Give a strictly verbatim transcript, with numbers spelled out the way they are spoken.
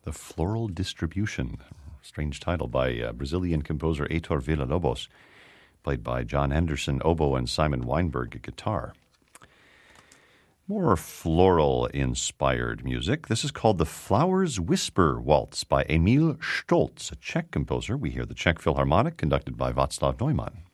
The Floral Distribution, strange title, by uh, Brazilian composer Heitor Villa-Lobos, played by John Anderson, oboe, and Simon Weinberg at guitar. More floral-inspired music. This is called the Flowers Whisper Waltz by Emil Stolz, a Czech composer. We hear the Czech Philharmonic, conducted by Václav Neumann.